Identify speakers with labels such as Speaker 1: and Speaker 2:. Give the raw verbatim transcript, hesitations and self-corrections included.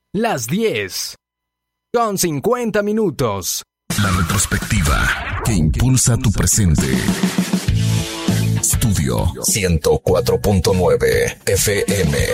Speaker 1: las diez, con cincuenta minutos.
Speaker 2: La retrospectiva que impulsa tu presente. Estudio ciento cuatro punto nueve F M.